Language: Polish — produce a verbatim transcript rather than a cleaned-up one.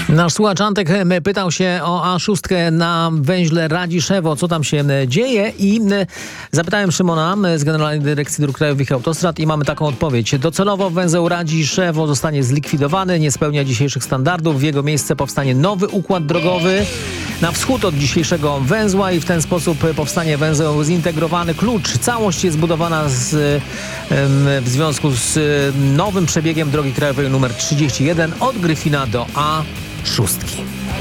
Nasz słuchacz Antek pytał się o A sześć na węźle Radziszewo, co tam się dzieje, i zapytałem Szymona z Generalnej Dyrekcji Dróg Krajowych i Autostrad i mamy taką odpowiedź. Docelowo węzeł Radziszewo zostanie zlikwidowany, nie spełnia dzisiejszych standardów. W jego miejsce powstanie nowy układ drogowy na wschód od dzisiejszego węzła i w ten sposób powstanie węzeł zintegrowany. Klucz. Całość jest budowana z, w związku z nowym przebiegiem drogi krajowej nr trzydzieści jeden od Gryfina do A sześć.